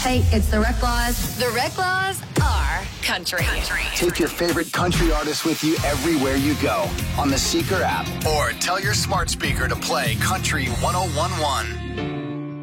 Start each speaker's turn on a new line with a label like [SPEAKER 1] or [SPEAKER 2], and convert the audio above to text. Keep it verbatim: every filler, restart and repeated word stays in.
[SPEAKER 1] Hey, it's the Rec Laws.
[SPEAKER 2] The Rec Laws are country. country.
[SPEAKER 3] Take your favorite country artists with you everywhere you go on the Seeker app, or tell your smart speaker to play Country one oh one one.